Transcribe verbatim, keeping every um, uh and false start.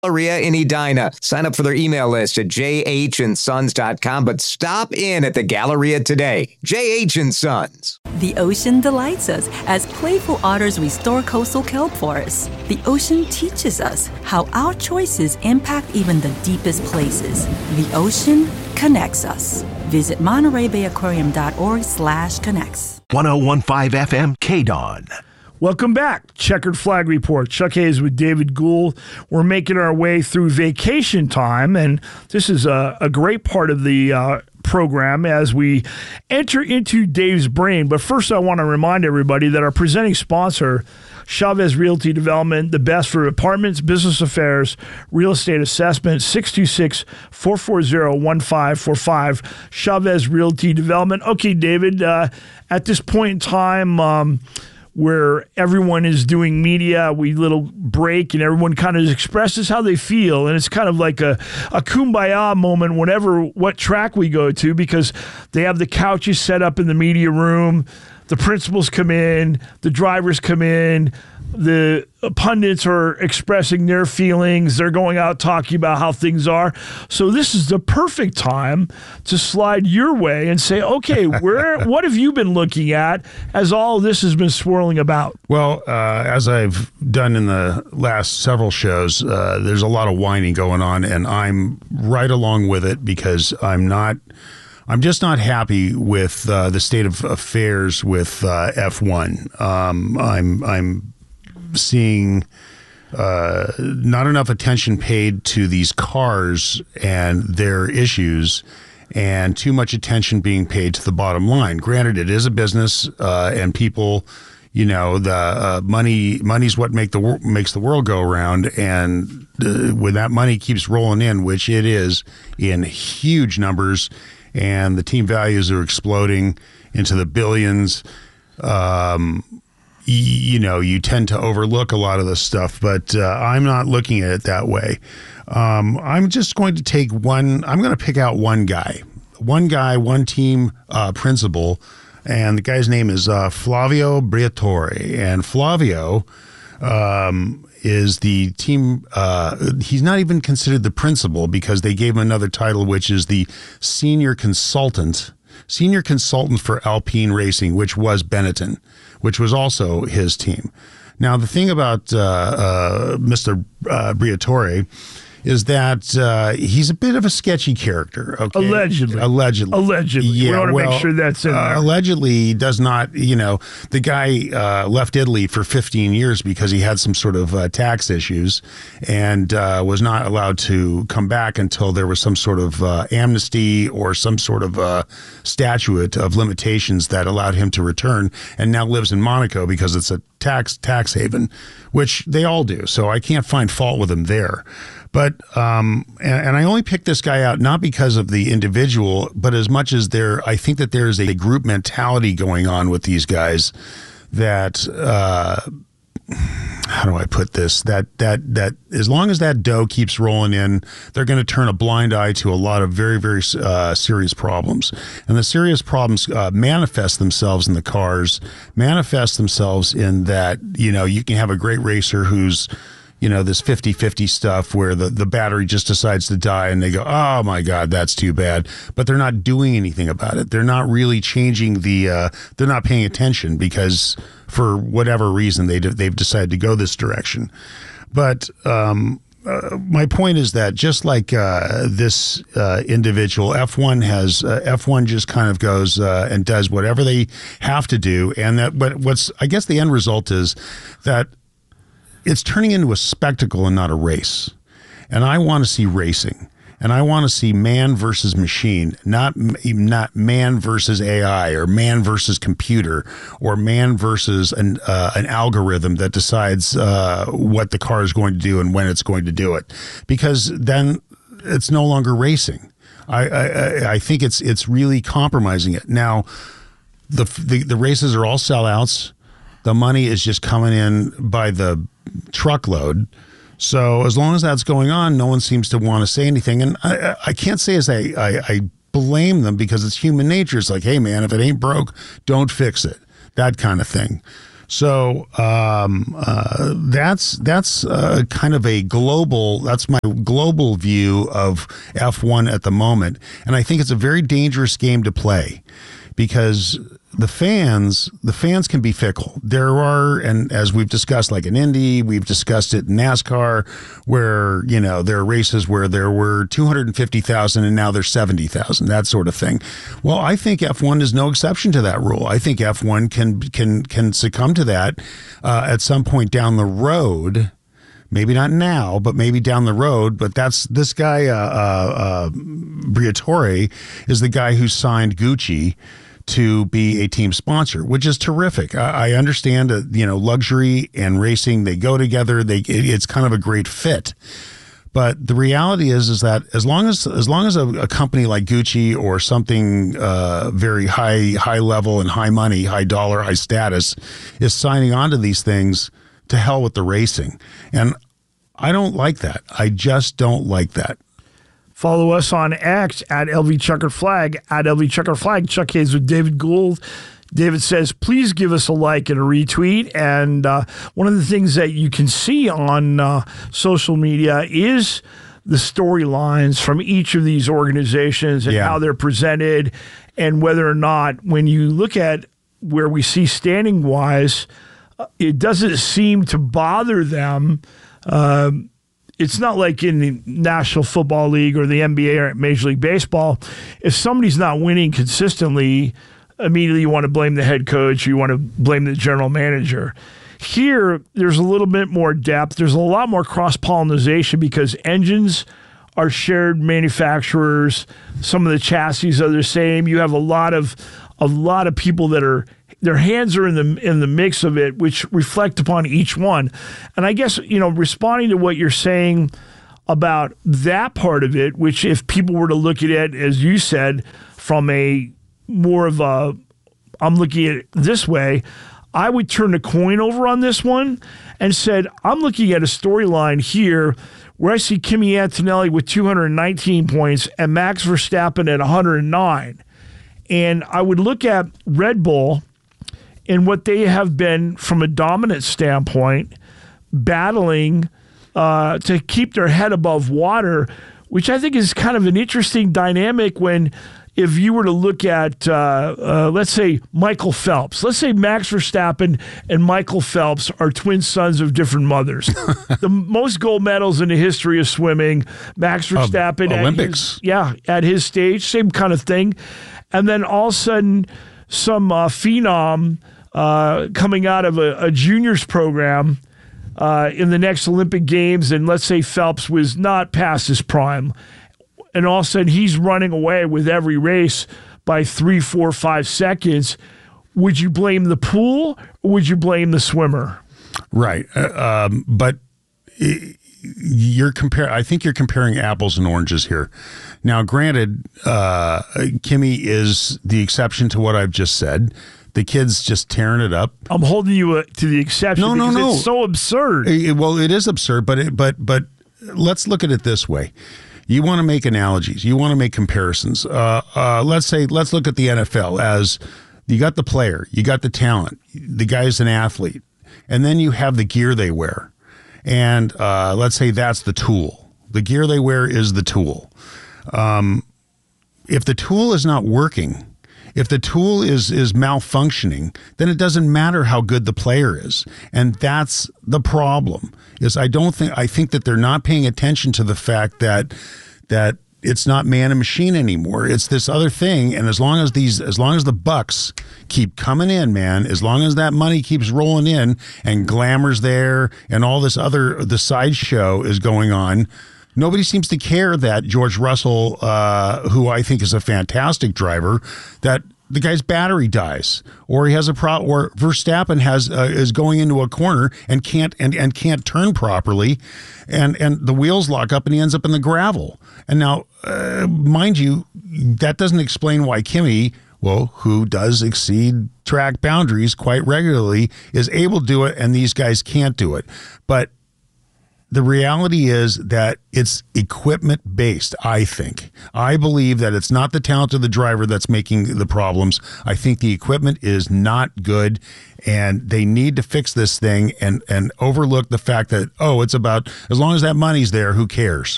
Galleria in Edina. Sign up for their email list at j h and sons dot com, but stop in at the Galleria today. J H and Sons. The ocean delights us as playful otters restore coastal kelp forests. The ocean teaches us how our choices impact even the deepest places. The ocean connects us. Visit Monterey Bay Aquarium dot org slash connects. one oh one point five F M K D O N. Welcome back. Checkered Flag Report. Chuck Hayes with David Gould. We're making our way through vacation time, and this is a, a great part of the uh, program as we enter into Dave's brain. But first, I want to remind everybody that our presenting sponsor, Chavez Realty Development, the best for apartments, business affairs, real estate assessment, six two six, four four zero, one five four five, Chavez Realty Development. Okay, David, uh, at this point in time, um, where everyone is doing media, we little break and everyone kind of expresses how they feel. And it's kind of like a, a kumbaya moment whenever what track we go to, because they have the couches set up in the media room. The principals come in, the drivers come in, the pundits are expressing their feelings. They're going out talking about how things are. So this is the perfect time to slide your way and say, okay, where, what have you been looking at as all of this has been swirling about? Well, uh, as I've done in the last several shows, uh, there's a lot of whining going on, and I'm right along with it because I'm not I'm just not happy with uh, the state of affairs with uh, F one. Um, I'm I'm seeing uh, not enough attention paid to these cars and their issues, and too much attention being paid to the bottom line. Granted, it is a business, uh, and people, you know, the uh, money money's what make the wor- makes the world go around, and uh, when that money keeps rolling in, which it is in huge numbers, and the team values are exploding into the billions. Um, y- you know, you tend to overlook a lot of this stuff, but uh, I'm not looking at it that way. Um, I'm just going to take one, I'm going to pick out one guy, one guy, one team uh, principal, and the guy's name is uh, Flavio Briatore. And Flavio um, is the team, uh, he's not even considered the principal because they gave him another title, which is the senior consultant, senior consultant for Alpine Racing, which was Benetton, which was also his team. Now, the thing about uh, uh, Mister Uh, Briatore is that uh, he's a bit of a sketchy character. Okay? Allegedly. Allegedly. Allegedly. Yeah, we want to well, make sure that's in uh, there. Allegedly does not, you know, the guy uh, left Italy for fifteen years because he had some sort of uh, tax issues and uh, was not allowed to come back until there was some sort of uh, amnesty or some sort of uh, statute of limitations that allowed him to return, and now lives in Monaco because it's a tax tax haven, which they all do. So I can't find fault with him there. But, um, and, and I only picked this guy out not because of the individual, but as much as there, I think that there's a group mentality going on with these guys that, uh, how do I put this? That, that, that as long as that dough keeps rolling in, they're going to turn a blind eye to a lot of very, very uh, serious problems. And the serious problems uh, manifest themselves in the cars, manifest themselves in that, you know, you can have a great racer who's, you know, this fifty-fifty stuff where the, the battery just decides to die and they go, oh my God, that's too bad. But they're not doing anything about it. They're not really changing the, uh, they're not paying attention because for whatever reason they they've decided to go this direction. But um, uh, my point is that just like uh, this uh, individual, F one has, uh, F one just kind of goes uh, and does whatever they have to do. And that, but what's, I guess the end result is that it's turning into a spectacle and not a race. And I want to see racing. And I want to see man versus machine, not not man versus A I or man versus computer or man versus an uh, an algorithm that decides uh, what the car is going to do and when it's going to do it. Because then it's no longer racing. I I, I think it's it's really compromising it. Now, the, the the races are all sellouts. The money is just coming in by the truckload. So as long as that's going on, no one seems to want to say anything. And I, I can't say as I, I, I blame them because it's human nature. It's like, hey, man, if it ain't broke, don't fix it. That kind of thing. So um, uh, that's that's uh, kind of a global. That's my global view of F one at the moment, and I think it's a very dangerous game to play because the fans the fans can be fickle. There are, and as we've discussed, like in Indy, we've discussed it in NASCAR, where you know there are races where there were two hundred fifty thousand and now there's seventy thousand, that sort of thing. Well, I think F one is no exception to that rule. I think F one can can can succumb to that uh, at some point down the road. Maybe not now, but maybe down the road. But that's this guy, uh, uh, uh, Briatore, is the guy who signed Gucci to be a team sponsor, which is terrific. I, I understand that, you know, luxury and racing, they go together. They it, it's kind of a great fit. But the reality is, is that as long as as long as a, a company like Gucci or something uh, very high high level and high money, high dollar, high status is signing on to these things, to hell with the racing. And I don't like that. I just don't like that. Follow us on X at L V Checkered Flag, at L V Checkered Flag. Chuck Hayes with David Gould. David says, please give us a like and a retweet. And uh, one of the things that you can see on uh, social media is the storylines from each of these organizations and yeah. how they're presented, and whether or not, when you look at where we see standing-wise, uh, it doesn't seem to bother them. Um, It's not like in the National Football League or the N B A or Major League Baseball. If somebody's not winning consistently, immediately you want to blame the head coach, or you want to blame the general manager. Here, there's a little bit more depth. There's a lot more cross-pollination because engines are shared manufacturers. Some of the chassis are the same. You have a lot of a lot of people that are their hands are in the in the mix of it, which reflect upon each one. And I guess, you know, responding to what you're saying about that part of it, which if people were to look at it, as you said, from a more of a, I'm looking at it this way, I would turn the coin over on this one and said, I'm looking at a storyline here where I see Kimi Antonelli with two hundred nineteen points and Max Verstappen at one hundred nine. And I would look at Red Bull and what they have been from a dominant standpoint, battling uh, to keep their head above water, which I think is kind of an interesting dynamic when, if you were to look at, uh, uh, let's say, Michael Phelps. Let's say Max Verstappen and Michael Phelps are twin sons of different mothers. The most gold medals in the history of swimming, Max Verstappen. Uh, Olympics. At his, yeah, at his stage, same kind of thing. And then all of a sudden, some uh, phenom uh, coming out of a, a juniors program uh, in the next Olympic Games, and let's say Phelps was not past his prime, and all of a sudden he's running away with every race by three, four, five seconds. Would you blame the pool or would you blame the swimmer? Right. Uh, um, but you're compare. I think you're comparing apples and oranges here. Now, granted, uh, Kimi is the exception to what I've just said. The kid's just tearing it up. I'm holding you uh, to the exception no, because no, no. it's so absurd. It, well, it is absurd, but it, but but let's look at it this way. You want to make analogies. You want to make comparisons. Uh, uh, let's say, let's look at the N F L as you got the player, you got the talent, the guy's an athlete, and then you have the gear they wear. And uh, let's say that's the tool. The gear they wear is the tool. Um, if the tool is not working, if the tool is is malfunctioning, then it doesn't matter how good the player is. And that's the problem. Is I don't think I think that they're not paying attention to the fact that that it's not man and machine anymore. It's this other thing. And as long as these as long as the bucks keep coming in, man, as long as that money keeps rolling in and glamour's there and all this other the sideshow is going on, nobody seems to care that George Russell, uh, who I think is a fantastic driver, that the guy's battery dies, or he has a pro, or Verstappen has uh, is going into a corner and can't and, and can't turn properly, and and the wheels lock up and he ends up in the gravel. And now, uh, mind you, that doesn't explain why Kimi, well, who does exceed track boundaries quite regularly, is able to do it, and these guys can't do it. But the reality is that it's equipment based, I think. I believe that it's not the talent of the driver that's making the problems. I think the equipment is not good, and they need to fix this thing and, and overlook the fact that, oh, it's about, as long as that money's there, who cares?